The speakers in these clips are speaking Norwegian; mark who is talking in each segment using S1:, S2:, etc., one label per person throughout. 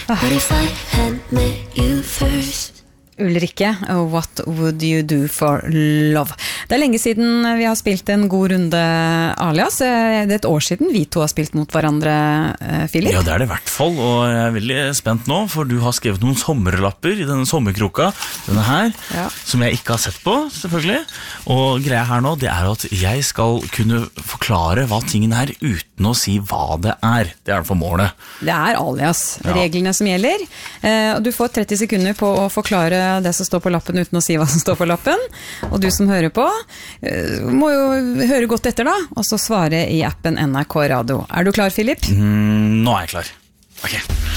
S1: What if I had met you first?
S2: Ulrikke, What Would You Do For Love? Det lenge siden vi har spilt en god runde alias. Det et år siden vi to har spilt mot hverandre, Philip.
S3: Ja, det det I hvert fall, og jeg veldig spent nå, for du har skrevet noen sommerlapper I denne sommerkroka, denne her, som jeg ikke har sett på, selvfølgelig. Og greia her nå, det at jeg skal kunne forklare hva tingene uten å si hva det Det I hvert fall målet.
S2: Det alias, reglene som gjelder. Du får 30 sekunder på å forklare det som står på lappen uten å si hva som står på lappen, og du som hører på må jo høre godt etter da, og så svare I appen NRK Radio. Du klar, Philip?
S3: Nå jeg klar. Ok.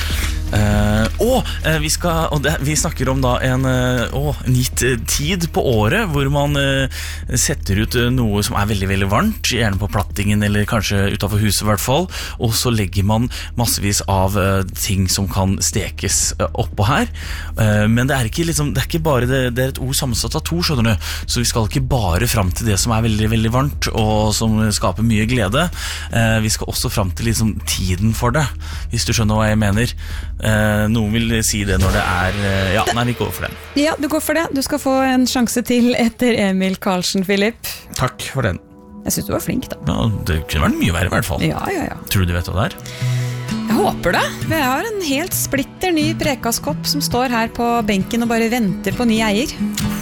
S3: Vi snakker om da en gitt tid på året hvor man setter ut noe som veldig, veldig varmt, gjerne på plattingen eller kanskje utenfor huset I hvert fall, og så legger man massevis av ting som kan stekes oppå her, men det ikke liksom, det ikke bare det et ord sammensatt av to, skjønner du, så vi skal ikke bare frem til det som veldig, veldig varmt og som skaper mye glede, vi skal også frem til liksom tiden for det, hvis du skjønner hva jeg mener. Noen vil si det når det vi går for den.
S2: Ja, du går for det. Du skal få en sjanse til etter Emil Karlsen, Philip.
S3: Takk for den.
S2: Jeg synes du var flink da.
S3: Ja, det kunne vært mye verre I hvert fall.
S2: Ja.
S3: Tror du vet hva det
S2: Jeg håper det. Vi har en helt splitter ny prekaskopp som står her på benken og bare venter på ny eier.